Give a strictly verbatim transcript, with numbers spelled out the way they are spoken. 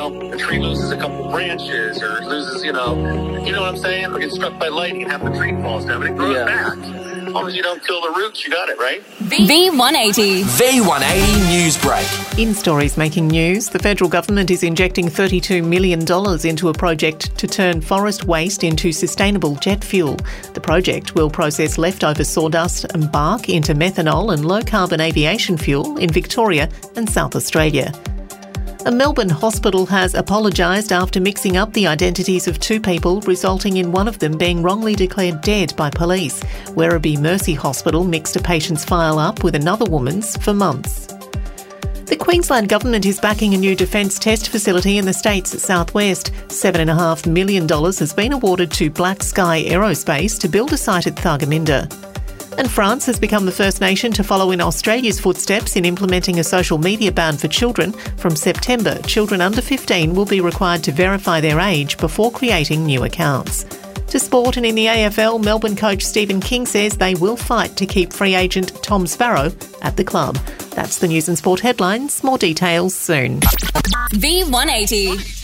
know, the tree loses a couple of branches or loses, you know, you know what I'm saying? Or gets struck by lightning and half the tree falls down, but it grows yeah. back. As long as you don't kill the roots, you got it, right? V one eighty. V one eighty News Break. In stories making news, the federal government is injecting thirty-two million dollars into a project to turn forest waste into sustainable jet fuel. The project will process leftover sawdust and bark into methanol and low-carbon aviation fuel in Victoria and South Australia. A Melbourne hospital has apologised after mixing up the identities of two people, resulting in one of them being wrongly declared dead by police. Werribee Mercy Hospital mixed a patient's file up with another woman's for months. The Queensland Government is backing a new defence test facility in the state's southwest. seven point five million dollars has been awarded to Black Sky Aerospace to build a site at Thargomindah. And France has become the first nation to follow in Australia's footsteps in implementing a social media ban for children. From September, children under fifteen will be required to verify their age before creating new accounts. To sport, and in the A F L, Melbourne coach Stephen King says they will fight to keep free agent Tom Sparrow at the club. That's the news and sport headlines. More details soon. V one eighty.